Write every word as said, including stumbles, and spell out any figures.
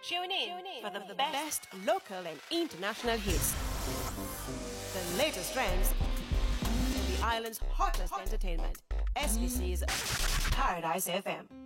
Tune in for the best local and international hits. The latest trends in the island's hottest entertainment. S B C's Paradise F M.